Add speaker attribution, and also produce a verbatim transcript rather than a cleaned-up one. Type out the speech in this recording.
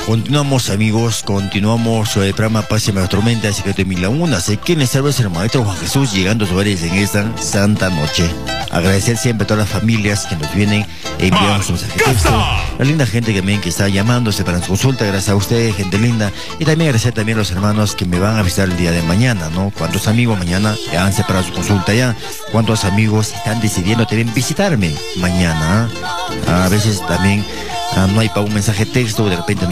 Speaker 1: Continuamos, amigos, continuamos sobre el programa Paz y Más Tormenta, Secreto de Mil a Una. Sé que les salve el Maestro Juan Jesús llegando a sus hogares en esta santa noche. Agradecer siempre a todas las familias que nos vienen enviando sus mensajes de texto. La linda gente que también que está llamándose para su consulta, gracias a ustedes, gente linda. Y también agradecer también a los hermanos que me van a visitar el día de mañana, ¿no? ¿Cuántos amigos mañana ya han separado su consulta ya? ¿Cuántos amigos están decidiendo también visitarme mañana? ¿Ah? A veces también ah, no hay para un mensaje de texto, de repente